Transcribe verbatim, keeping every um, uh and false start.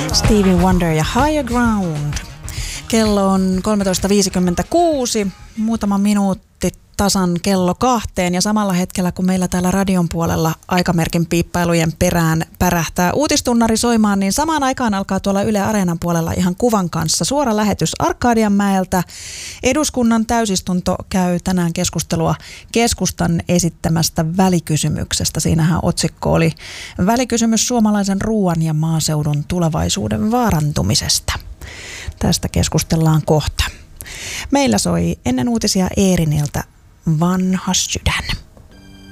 Stevie Wonder ja Higher Ground. Kello on kolmetoista viisikymmentäkuusi, muutama minuutti tasan kello kahteen ja samalla hetkellä kun meillä täällä radion puolella aikamerkin piippailujen perään pärähtää uutistunnari soimaan, niin samaan aikaan alkaa tuolla Yle Areenan puolella ihan kuvan kanssa suora lähetys Arkadianmäeltä. Eduskunnan täysistunto käy tänään keskustelua keskustan esittämästä välikysymyksestä. Siinähän otsikko oli välikysymys suomalaisen ruoan ja maaseudun tulevaisuuden vaarantumisesta. Tästä keskustellaan kohta. Meillä soi ennen uutisia Eeriniltä Vanha sydän.